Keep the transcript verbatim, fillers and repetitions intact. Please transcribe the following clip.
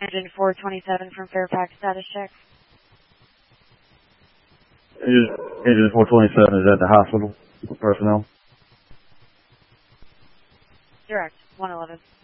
Engine four twenty-seven from Fairfax, status check. Engine, engine four twenty-seven is at the hospital with personnel. Direct, one eleven.